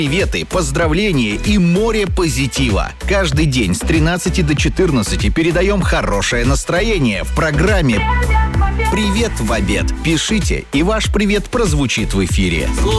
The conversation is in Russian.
Приветы, поздравления и море позитива. Каждый день с 13 до 14 передаем хорошее настроение в программе «Привет в обед». Пишите, и ваш привет прозвучит в эфире.